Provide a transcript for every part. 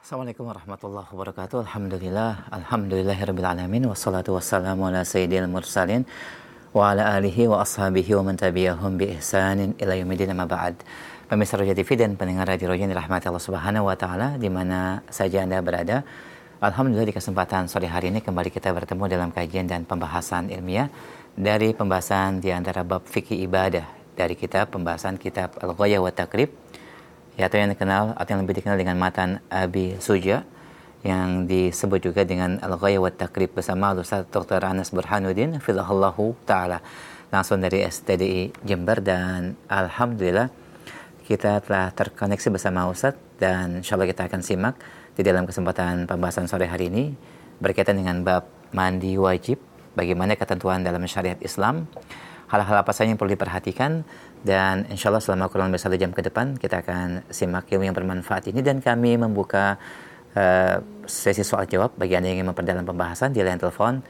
Assalamualaikum warahmatullahi wabarakatuh. Alhamdulillahirabbil alamin wassalatu wassalamu ala sayyidil mursalin wa ala alihi wa ashabihi wa man tabi'ahum bi ihsanin ila yaumil amma ba'd. Pemirsa Roja TV dan pendengar Radio Roja yang dirahmati Allah Subhanahu wa taala di mana saja Anda berada. Alhamdulillah di kesempatan sore hari ini kembali kita bertemu dalam kajian dan pembahasan ilmiah dari pembahasan di antara bab fikih ibadah dari pembahasan kitab Al-Ghayah wa Taqrib, atau yang dikenal atau yang lebih dikenal dengan matan Abi Suja, yang disebut juga dengan Al-Ghayah wa Taqrib bersama Ustaz Dr. Anas Burhanuddin Fidhahullahu Ta'ala, langsung dari STDI Jember. Dan Alhamdulillah kita telah terkoneksi bersama Ustaz, dan insyaAllah kita akan simak di dalam kesempatan pembahasan sore hari ini berkaitan dengan bab mandi wajib, bagaimana ketentuan dalam syariat Islam, hal-hal apa saja yang perlu diperhatikan. Dan insyaAllah selama kurang lebih 1 jam ke depan kita akan simak ilmu yang bermanfaat ini, dan kami membuka sesi soal jawab bagi Anda yang ingin memperdalam pembahasan di line telepon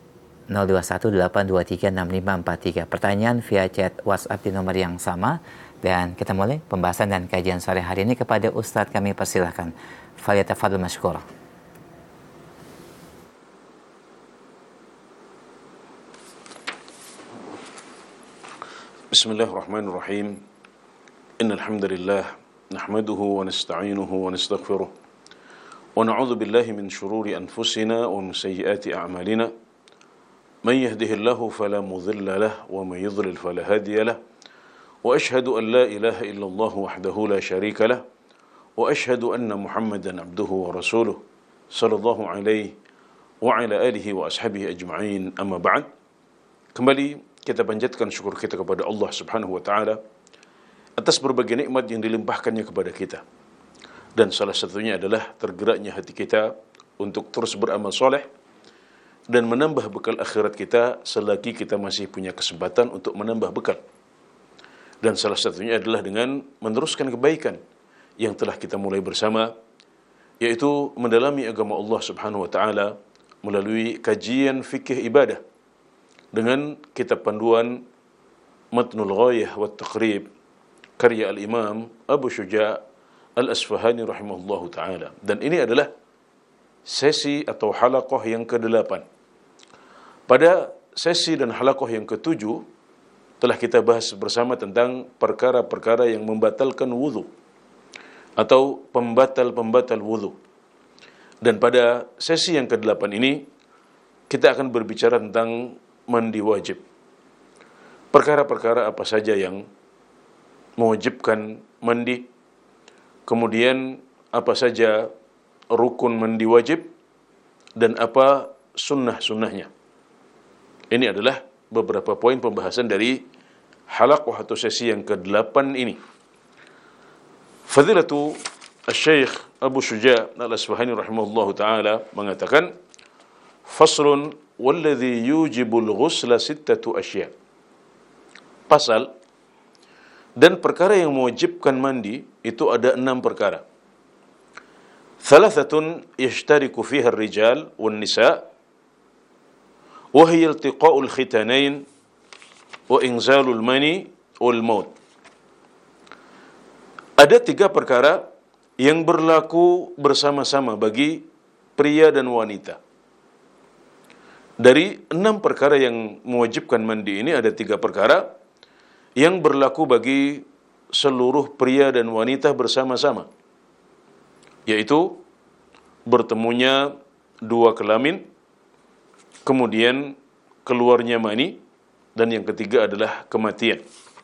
0218236543. Pertanyaan via chat WhatsApp di nomor yang sama. Dan kita mulai pembahasan dan kajian sore hari ini. Kepada Ustadz kami persilahkan, falyatafadhal mashkura. Bismillahirrahmanirrahim. Innal hamdalillah nahmaduhu wa nasta'inuhu wa nastaghfiruh wa na'udzu billahi min shururi anfusina wa min sayyiati a'malina. Man yahdihillahu fala mudilla lahu wa man yudlil fala hadiya lahu. Wa ashhadu an la ilaha illallah wahdahu la syarika lahu wa ashhadu anna Muhammadan abduhu wa rasuluh sallallahu alaihi wa ala alihi wa ashabihi ajma'in. Amma ba'd. Kembali kita panjatkan syukur kita kepada Allah Subhanahu wa taala atas berbagai nikmat yang dilimpahkannya kepada kita. Dan salah satunya adalah tergeraknya hati kita untuk terus beramal soleh dan menambah bekal akhirat kita selagi kita masih punya kesempatan untuk menambah bekal. Dan salah satunya adalah dengan meneruskan kebaikan yang telah kita mulai bersama, yaitu mendalami agama Allah Subhanahu wa taala melalui kajian fikih ibadah dengan kitab panduan Matnul Ghayah wa Taqrib karya Al-Imam Abu Syuja' Al-Asfahani rahimahullahu ta'ala. Dan ini adalah sesi atau halaqah yang ke-8. Pada sesi dan halaqah yang ke-7 telah kita bahas bersama tentang perkara-perkara yang membatalkan wudu atau pembatal-pembatal wudu. Dan pada sesi yang ke-8 ini kita akan berbicara tentang mandi wajib. Perkara-perkara apa saja yang mewajibkan mandi, kemudian apa saja rukun mandi wajib, dan apa sunnah-sunnahnya. Ini adalah beberapa poin pembahasan dari halaqah atau sesi yang ke-8 ini. Fadilatu Asy-Syaikh Abu Syuja' Al-Asfahani rahimahullahu ta'ala mengatakan, faslun walladhi yujibul ghusla sittatu asya'. Pasal, dan perkara yang mewajibkan mandi itu ada 6 perkara. Thalathatun yashtariku fiha ar-rijal wan nisa' wa hiya iltiqa'ul khitanain wa inzalul mani wal maut. Ada 3 perkara yang berlaku bersama-sama bagi pria dan wanita. Dari 6 perkara yang mewajibkan mandi ini, ada 3 perkara yang berlaku bagi seluruh pria dan wanita bersama-sama, yaitu bertemunya 2 kelamin, kemudian keluarnya mani, dan yang ketiga adalah kematian.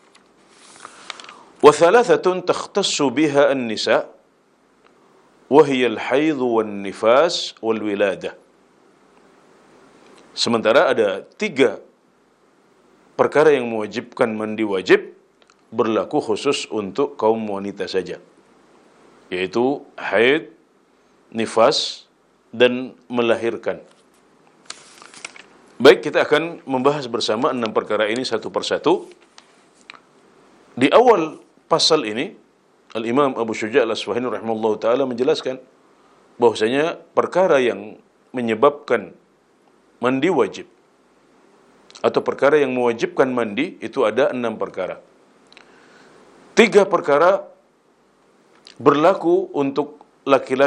Wa thalathatun takhtassu biha an-nisa wa hiya al-haidh wan nifas wal wiladah. Sementara ada 3 perkara yang mewajibkan mandi wajib berlaku khusus untuk kaum wanita saja, yaitu haid, nifas, dan melahirkan. Baik, kita akan membahas bersama 6 perkara ini satu persatu. Di awal pasal ini, Al-Imam Abu Syuja' Al-Asfahani rahimahullahu ta'ala menjelaskan bahwasanya perkara yang menyebabkan mandi wajib atau perkara yang mewajibkan mandi itu ada 6 perkara. 3 perkara berlaku untuk laki-laki